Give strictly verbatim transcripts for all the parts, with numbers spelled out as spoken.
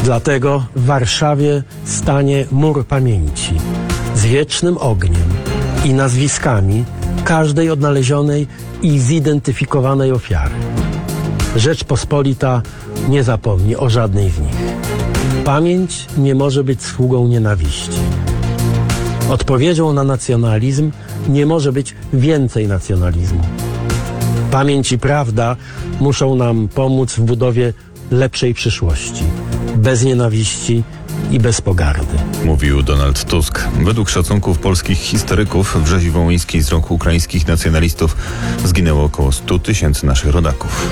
Dlatego w Warszawie stanie mur pamięci z wiecznym ogniem i nazwiskami każdej odnalezionej i zidentyfikowanej ofiary. Rzeczpospolita nie zapomni o żadnej z nich. Pamięć nie może być sługą nienawiści. Odpowiedzią na nacjonalizm nie może być więcej nacjonalizmu. Pamięć i prawda muszą nam pomóc w budowie lepszej przyszłości, bez nienawiści i bez pogardy. Mówił Donald Tusk. Według szacunków polskich historyków w rzezi wołyńskiej z rąk ukraińskich nacjonalistów zginęło około stu tysięcy naszych rodaków.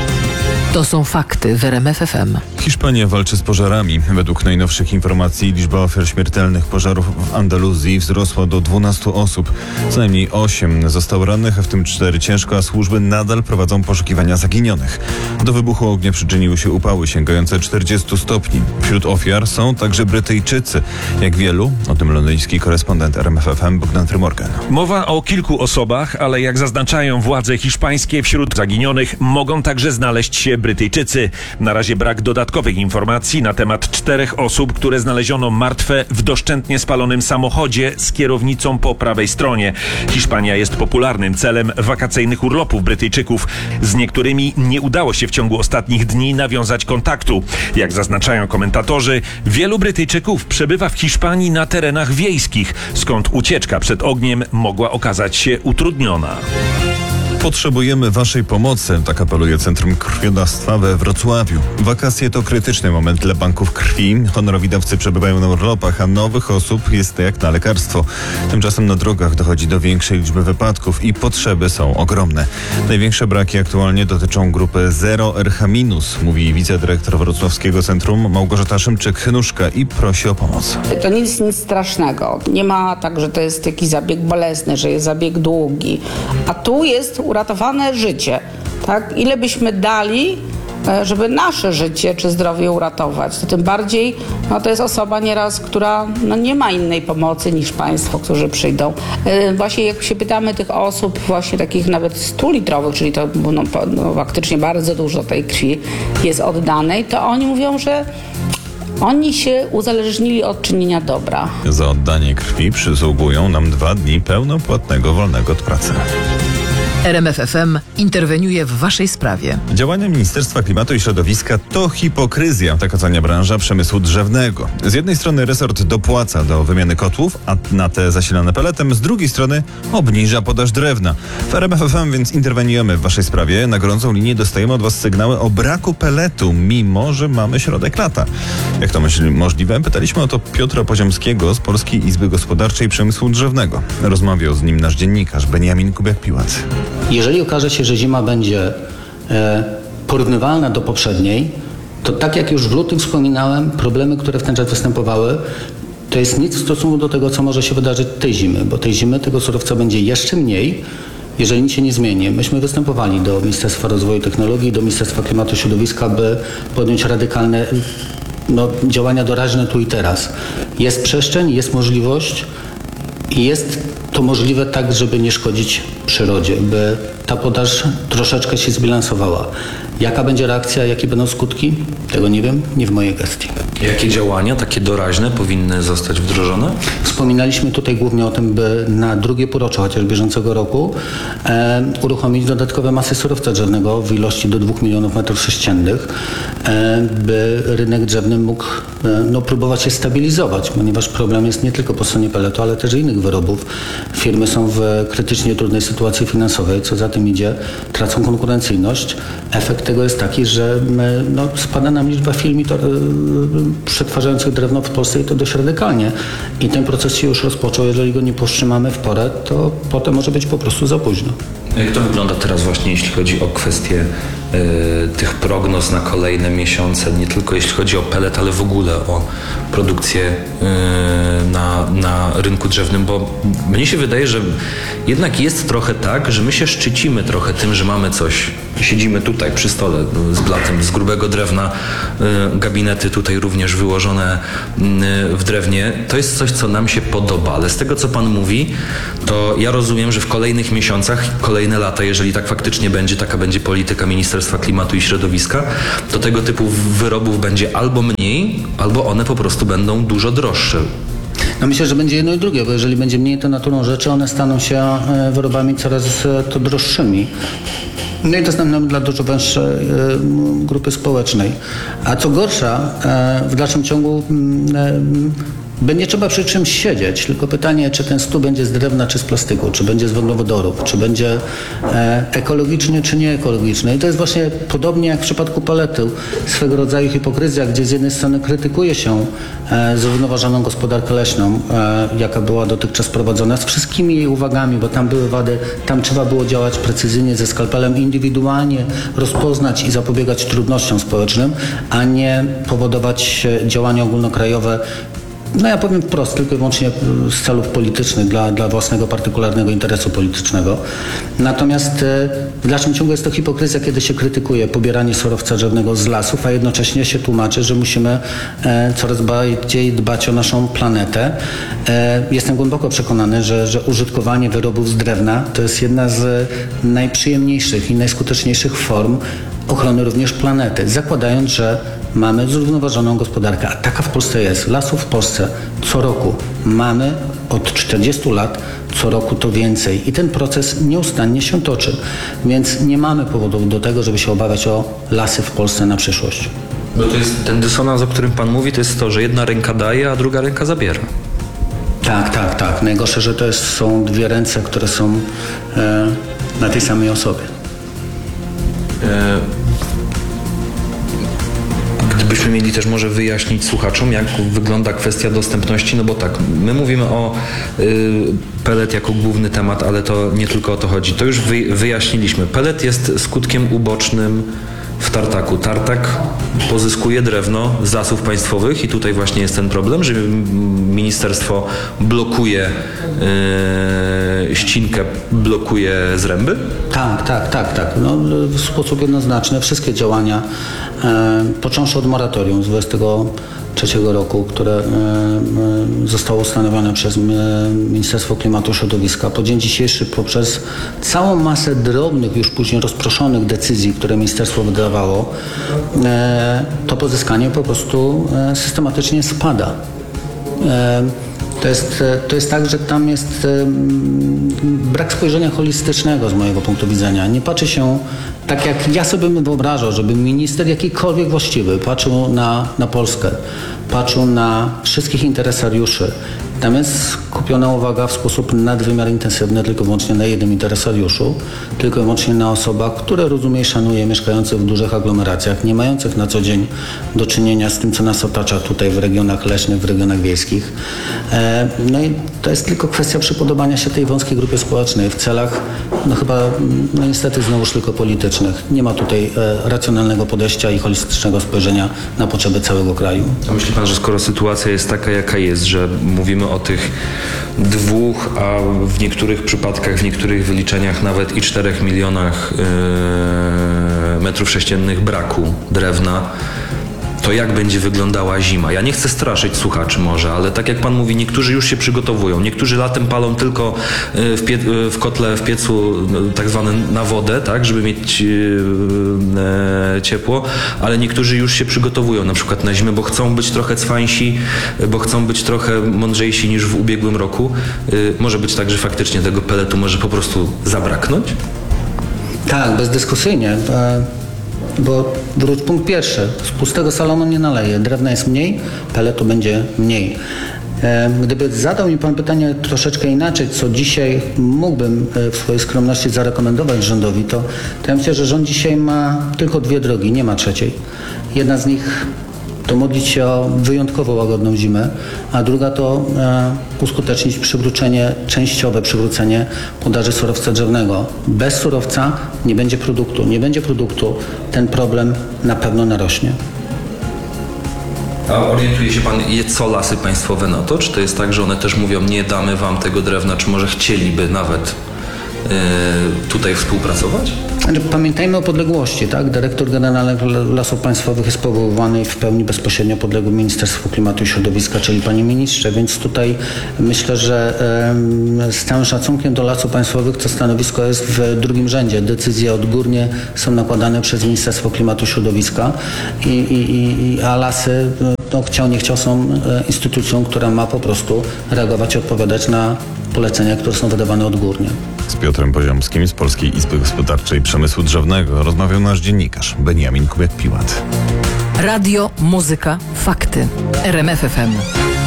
To są fakty w R M F F M. Hiszpania walczy z pożarami. Według najnowszych informacji liczba ofiar śmiertelnych pożarów w Andaluzji wzrosła do dwunastu osób. Co najmniej osiem zostało rannych, w tym cztery ciężko, a służby nadal prowadzą poszukiwania zaginionych. Do wybuchu ognia przyczyniły się upały sięgające czterdziestu stopni. Wśród ofiar są także Brytyjczycy. Jak wielu? O tym londyński korespondent R M F F M Bogdan Frymorgan. Mowa o kilku osobach, ale jak zaznaczają władze hiszpańskie, wśród zaginionych mogą także znaleźć się Brytyjczycy. Na razie brak dodatkowych informacji na temat czterech osób, które znaleziono martwe w doszczętnie spalonym samochodzie z kierownicą po prawej stronie. Hiszpania jest popularnym celem wakacyjnych urlopów Brytyjczyków. Z niektórymi nie udało się w ciągu ostatnich dni nawiązać kontaktu. Jak zaznaczają komentatorzy, wielu Brytyjczyków przebywa w Hiszpanii na terenach wiejskich, skąd ucieczka przed ogniem mogła okazać się utrudniona. Potrzebujemy waszej pomocy, tak apeluje Centrum Krwiodawstwa we Wrocławiu. Wakacje to krytyczny moment dla banków krwi. Honorowi dawcy przebywają na urlopach, a nowych osób jest jak na lekarstwo. Tymczasem na drogach dochodzi do większej liczby wypadków i potrzeby są ogromne. Największe braki aktualnie dotyczą grupy zero R H minus, mówi wicedyrektor Wrocławskiego Centrum Małgorzata Szymczyk-Chynuszka i prosi o pomoc. To nie jest nic strasznego. Nie ma tak, że to jest jakiś zabieg bolesny, że jest zabieg długi. A tu jest uratowane życie. Tak? Ile byśmy dali, żeby nasze życie czy zdrowie uratować, to tym bardziej no to jest osoba nieraz, która no nie ma innej pomocy niż państwo, którzy przyjdą. Właśnie jak się pytamy tych osób, właśnie takich nawet stulitrowych, czyli to no, no, faktycznie bardzo dużo tej krwi jest oddanej, to oni mówią, że oni się uzależnili od czynienia dobra. Za oddanie krwi przysługują nam dwa dni pełnopłatnego wolnego od pracy. R M F F M interweniuje w waszej sprawie. Działania Ministerstwa Klimatu i Środowiska to hipokryzja, tak ocenia branża przemysłu drzewnego. Z jednej strony resort dopłaca do wymiany kotłów, a na te zasilane peletem, z drugiej strony obniża podaż drewna. W R M F F M więc interweniujemy w waszej sprawie. Na gorącą linię dostajemy od was sygnały o braku peletu, mimo że mamy środek lata. Jak to myśli możliwe? Pytaliśmy o to Piotra Poziomskiego z Polskiej Izby Gospodarczej Przemysłu Drzewnego. Rozmawiał z nim nasz dziennikarz Beniamin Kubiak-Piłac. Jeżeli okaże się, że zima będzie e, porównywalna do poprzedniej, to tak jak już w lutym wspominałem, problemy, które w ten czas występowały, to jest nic w stosunku do tego, co może się wydarzyć tej zimy, bo tej zimy tego surowca będzie jeszcze mniej, jeżeli nic się nie zmieni. Myśmy występowali do Ministerstwa Rozwoju i Technologii, do Ministerstwa Klimatu i Środowiska, by podjąć radykalne no, działania doraźne tu i teraz. Jest przestrzeń, jest możliwość i jest to możliwe tak, żeby nie szkodzić przyrodzie, by ta podaż troszeczkę się zbilansowała. Jaka będzie reakcja, jakie będą skutki? Tego nie wiem, nie w mojej gestii. Jakie działania takie doraźne powinny zostać wdrożone? Wspominaliśmy tutaj głównie o tym, by na drugie półrocze chociaż bieżącego roku e, uruchomić dodatkowe masy surowca drzewnego w ilości do dwóch milionów metrów sześciennych, e, by rynek drzewny mógł e, no, próbować się stabilizować, ponieważ problem jest nie tylko po stronie peletu, ale też innych wyrobów. Firmy są w krytycznie trudnej sytuacji finansowej, co za tym idzie, tracą konkurencyjność. Efekt tego jest taki, że my, no, spada nam liczba firm to, yy, przetwarzających drewno w Polsce i to dość radykalnie. I ten proces się już rozpoczął. Jeżeli go nie powstrzymamy w porę, to potem może być po prostu za późno. Jak to wygląda teraz właśnie, jeśli chodzi o kwestię y, tych prognoz na kolejne miesiące, nie tylko jeśli chodzi o pelet, ale w ogóle o produkcję y, na, na rynku drzewnym, bo mnie się wydaje, że jednak jest trochę tak, że my się szczycimy trochę tym, że mamy coś siedzimy tutaj przy stole z blatem z grubego drewna, y, gabinety tutaj również wyłożone y, w drewnie. To jest coś, co nam się podoba, ale z tego, co pan mówi, to ja rozumiem, że w kolejnych miesiącach, kolejne lata, jeżeli tak faktycznie będzie, taka będzie polityka Ministerstwa Klimatu i Środowiska, to tego typu wyrobów będzie albo mniej, albo one po prostu będą dużo droższe. No myślę, że będzie jedno i drugie, bo jeżeli będzie mniej to naturą rzeczy, one staną się e, wyrobami coraz e, to droższymi. No i dostępnymi dla dużo węższej e, grupy społecznej. A co gorsza, e, w dalszym ciągu e, będzie trzeba przy czymś siedzieć, tylko pytanie, czy ten stół będzie z drewna, czy z plastyku, czy będzie z węglowodorów, czy będzie e, ekologiczny, czy nie ekologiczny. I to jest właśnie podobnie jak w przypadku peletu, swego rodzaju hipokryzja, gdzie z jednej strony krytykuje się e, zrównoważoną gospodarkę leśną, e, jaka była dotychczas prowadzona, z wszystkimi jej uwagami, bo tam były wady, tam trzeba było działać precyzyjnie ze skalpelem, indywidualnie rozpoznać i zapobiegać trudnościom społecznym, a nie powodować działania ogólnokrajowe. No ja powiem wprost, tylko i wyłącznie z celów politycznych, dla, dla własnego partykularnego interesu politycznego. Natomiast w dalszym ciągu jest to hipokryzja, kiedy się krytykuje pobieranie surowca drzewnego z lasów, a jednocześnie się tłumaczy, że musimy e, coraz bardziej dbać o naszą planetę. E, jestem głęboko przekonany, że, że użytkowanie wyrobów z drewna to jest jedna z najprzyjemniejszych i najskuteczniejszych form ochrony również planety, zakładając, że mamy zrównoważoną gospodarkę, a taka w Polsce jest. Lasów w Polsce co roku mamy od czterdziestu lat, co roku to więcej i ten proces nieustannie się toczy, więc nie mamy powodów do tego, żeby się obawiać o lasy w Polsce na przyszłość. Bo to jest ten dysonans, o którym pan mówi, to jest to, że jedna ręka daje, a druga ręka zabiera. Tak, tak, tak. Najgorsze, że to jest, są dwie ręce, które są e, na tej samej osobie. E, Gdybyśmy mieli też może wyjaśnić słuchaczom, jak wygląda kwestia dostępności, no bo tak, my mówimy o y, pelet jako główny temat, ale to nie tylko o to chodzi. To już wy, wyjaśniliśmy. Pelet jest skutkiem ubocznym w tartaku. Tartak pozyskuje drewno z lasów państwowych i tutaj właśnie jest ten problem, że ministerstwo blokuje yy, ścinkę, blokuje zręby. Tak, tak, tak, tak. No, w sposób jednoznaczny wszystkie działania, e, począwszy od moratorium z dwudziestego trzeciego roku, które e, e, zostało ustanowione przez e, Ministerstwo Klimatu i Środowiska, po dzień dzisiejszy poprzez całą masę drobnych, już później rozproszonych decyzji, które ministerstwo wydawało, e, to pozyskanie po prostu e, systematycznie spada. E, To jest, to jest tak, że tam jest brak spojrzenia holistycznego z mojego punktu widzenia. Nie patrzy się tak, jak ja sobie bym wyobrażał, żeby minister jakikolwiek właściwy patrzył na, na Polskę, patrzył na wszystkich interesariuszy. Tam jest skupiona uwaga w sposób nadwymiar intensywny tylko i wyłącznie na jednym interesariuszu, tylko i wyłącznie na osobach, które rozumie i szanuje, mieszkających w dużych aglomeracjach, nie mających na co dzień do czynienia z tym, co nas otacza tutaj w regionach leśnych, w regionach wiejskich. E, no i to jest tylko kwestia przypodobania się tej wąskiej grupie społecznej w celach, no chyba, no niestety znowuż tylko politycznych. Nie ma tutaj e, racjonalnego podejścia i holistycznego spojrzenia na potrzeby całego kraju. A myśli pan, że skoro sytuacja jest taka, jaka jest, że mówimy o tych dwóch, a w niektórych przypadkach, w niektórych wyliczeniach nawet i czterech milionach yy, metrów sześciennych braku drewna, to jak będzie wyglądała zima? Ja nie chcę straszyć słuchaczy może, ale tak jak pan mówi, niektórzy już się przygotowują. Niektórzy latem palą tylko w, pie- w kotle, w piecu tak zwane na wodę, tak, żeby mieć e, ciepło, ale niektórzy już się przygotowują na przykład na zimę, bo chcą być trochę cwańsi, bo chcą być trochę mądrzejsi niż w ubiegłym roku. E, może być tak, że faktycznie tego peletu może po prostu zabraknąć? Tak, bezdyskusyjnie. E- Bo wróć punkt pierwszy. Z pustego salonu nie naleje. Drewna jest mniej, peletu będzie mniej. E, gdyby zadał mi pan pytanie troszeczkę inaczej, co dzisiaj mógłbym e, w swojej skromności zarekomendować rządowi, to, to ja myślę, że rząd dzisiaj ma tylko dwie drogi, nie ma trzeciej. Jedna z nich to modlić się o wyjątkowo łagodną zimę, a druga to e, uskutecznić przywrócenie, częściowe przywrócenie podaży surowca drzewnego. Bez surowca nie będzie produktu. Nie będzie produktu, ten problem na pewno narośnie. A orientuje się pan, co lasy państwowe na to? Czy to jest tak, że one też mówią, nie damy wam tego drewna, czy może chcieliby nawet tutaj współpracować? Pamiętajmy o podległości, tak? Dyrektor Generalny Lasów Państwowych jest powoływany w pełni bezpośrednio podległym Ministerstwu Klimatu i Środowiska, czyli panie ministrze, więc tutaj myślę, że e, z całym szacunkiem do Lasów Państwowych to stanowisko jest w drugim rzędzie. Decyzje odgórnie są nakładane przez Ministerstwo Klimatu i Środowiska, i, i, i, a lasy, no, chciał nie chciał, są instytucją, która ma po prostu reagować i odpowiadać na polecenia, które są wydawane odgórnie. Z Piotrem Poziomskim z Polskiej Izby Gospodarczej Przemysłu Drzewnego rozmawiał nasz dziennikarz Beniamin Kubiak-Piłat. Radio, muzyka, fakty. R M F F M.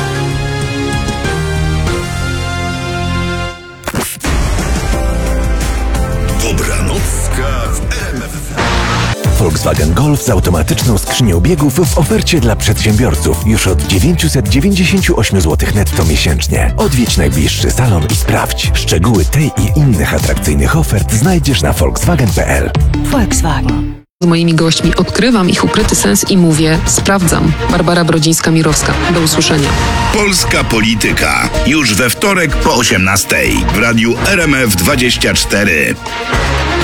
Dobranocka w R M F F M. Volkswagen Golf z automatyczną skrzynią biegów w ofercie dla przedsiębiorców już od dziewięćset dziewięćdziesiąt osiem złotych netto miesięcznie. Odwiedź najbliższy salon i sprawdź. Szczegóły tej i innych atrakcyjnych ofert znajdziesz na volkswagen kropka p l. Volkswagen. Z moimi gośćmi odkrywam ich ukryty sens i mówię, sprawdzam. Barbara Brodzińska-Mirowska. Do usłyszenia. Polska Polityka. Już we wtorek po osiemnastej w radiu R M F dwadzieścia cztery.